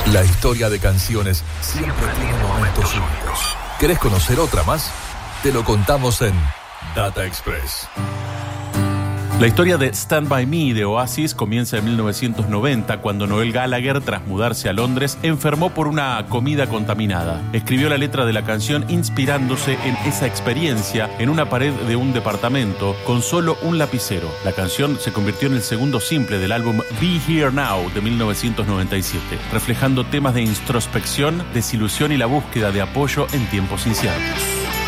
La historia de canciones siempre tiene momentos únicos. ¿Querés conocer otra más? Te lo contamos en Data Express. La historia de Stand By Me de Oasis comienza en 1990, cuando Noel Gallagher, tras mudarse a Londres, enfermó por una comida contaminada. Escribió la letra de la canción inspirándose en esa experiencia en una pared de un departamento con solo un lapicero. La canción se convirtió en el segundo simple del álbum Be Here Now de 1997, reflejando temas de introspección, desilusión y la búsqueda de apoyo en tiempos inciertos.